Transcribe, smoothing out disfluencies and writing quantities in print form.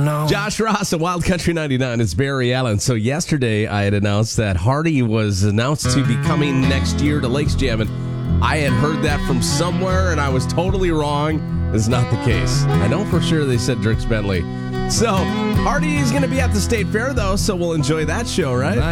know. Josh Ross at Wild Country 99 is Barry Allen. So yesterday I had announced that Hardy was announced to be coming next year to Lakes Jam, and I had heard that from somewhere, and I was totally wrong. It's not the case. I know for sure they said Dierks Bentley. So Hardy is going to be at the State Fair, though, so we'll enjoy that show, right?